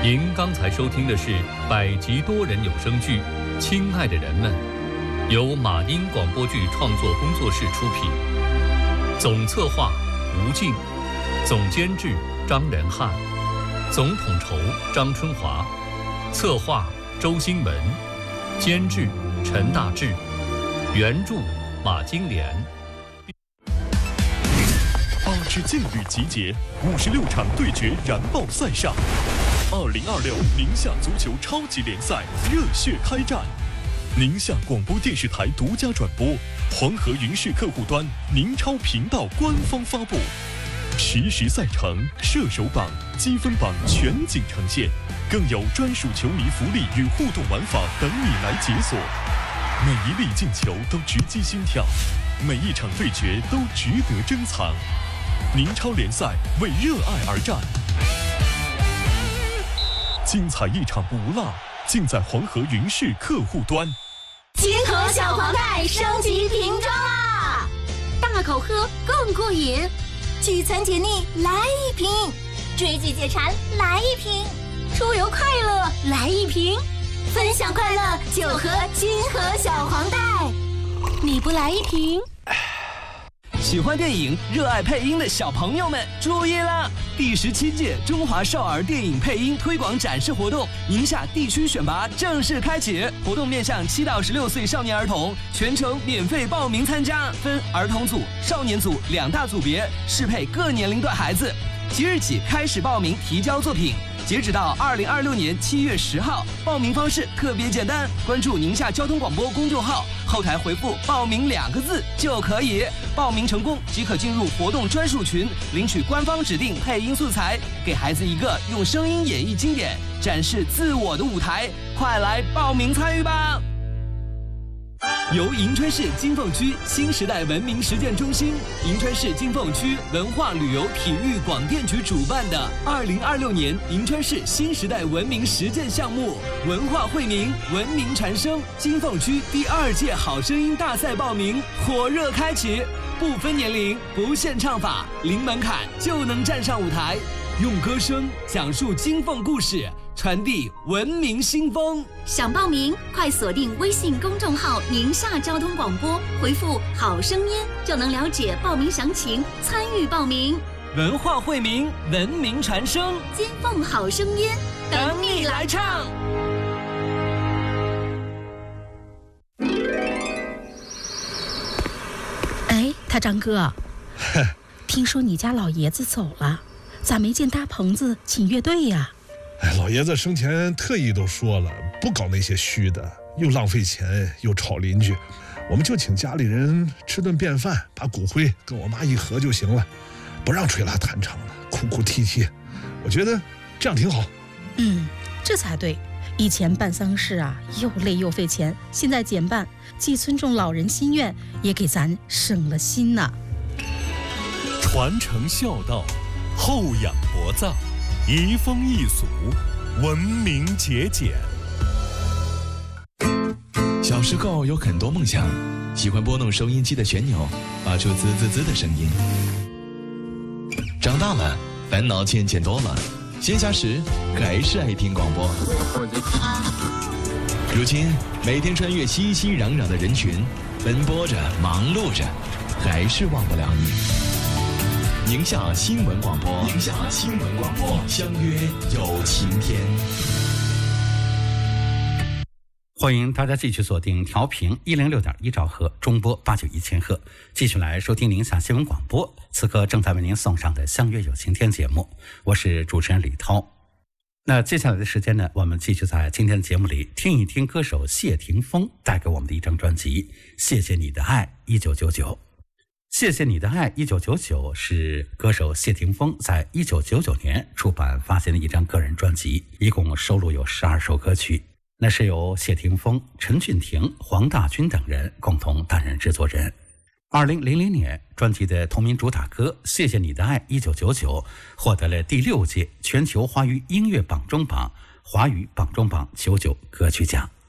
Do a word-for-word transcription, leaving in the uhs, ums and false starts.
您刚才收听的是百集多人有声剧《亲爱的人们》，由马音广播剧创作工作室出品，总策划吴静，总监制张仁汉，总统筹张春华，策划周新文，监制陈大志，原著马金莲。 八支劲旅集结，五十六场对决燃爆赛上。二零二六宁夏足球超级联赛热血开战，宁夏广播电视台独家转播，黄河云视客户端宁超频道官方发布，实时赛程、射手榜、积分榜全景呈现，更有专属球迷福利与互动玩法等你来解锁。每一粒进球都直击心跳，每一场对决都值得珍藏。宁超联赛为热爱而战，精彩一场不落，尽在黄河云视客户端。 金河小黄袋升级瓶装啦！大口喝更过瘾，聚餐解腻来一瓶，追剧解馋来一瓶，出游快乐来一瓶，分享快乐就喝金河小黄袋。你不来一瓶？ 喜欢电影、热爱配音的小朋友们注意了！第十七届中华少儿电影配音推广展示活动宁夏地区选拔正式开启，活动面向七到十六岁少年儿童，全程免费报名参加，分儿童组、少年组两大组别，适配各年龄段孩子。即日起开始报名提交作品，截止到二零二六年七月十号。报名方式特别简单，关注宁夏交通广播公众号，后台回复“报名”两个字就可以。报名成功即可进入活动专属群，领取官方指定配音素材，给孩子一个用声音演绎经典、展示自我的舞台。快来报名参与吧！由银川市金凤区新时代文明实践中心、银川市金凤区文化旅游体育广电局主办的二零二六年银川市新时代文明实践项目“文化惠民，文明传声”金凤区第二届好声音大赛报名火热开启，不分年龄，不限唱法，零门槛就能站上舞台，用歌声讲述金凤故事，传递文明新风。 想报名，快锁定微信公众号“宁夏交通广播”，回复“好声音”就能了解报名详情，参与报名。 文化惠民，文明传声， 金凤好声音， 等你来唱。 哎，他张哥，听说你家老爷子走了，咋没见搭棚子请乐队呀？ 哎，老爷子生前特意都说了，不搞那些虚的，又浪费钱又吵邻居，我们就请家里人吃顿便饭，把骨灰跟我妈一合就行了，不让吹拉弹唱的，哭哭啼啼，我觉得这样挺好。 嗯，这才对。以前办丧事啊，又累又费钱，现在减半，既尊重老人心愿，也给咱省了心呐。 传承孝道，厚养薄葬，移风易俗，文明节俭。 小时候有很多梦想，喜欢拨弄收音机的旋钮，发出滋滋滋的声音。长大了，烦恼渐渐多了，闲暇时还是爱听广播。如今每天穿越熙熙攘攘的人群，奔波着忙碌着，还是忘不了你。宁夏新闻广播，宁夏新闻广播，相约有晴天。 欢迎大家继续锁定调频一零六点一兆赫，中波八九一千赫，继续来收听宁夏新闻广播。此刻正在为您送上的相约有晴天节目，我是主持人李涛。那接下来的时间呢，我们继续在今天的节目里听一听歌手谢霆锋带给我们的一张专辑《谢谢你的爱一九九九》。谢谢你的爱一九九九是歌手谢霆锋在一九九九年出版发行的一张个人专辑，一共收录有十二首歌曲，那是由谢霆锋、陈俊廷、黄大军等人共同担任制作人。二零零零年，专辑的同名主打歌《谢谢你的爱一九九九》获得了第六届全球华语音乐榜中榜华语榜中榜九九歌曲奖。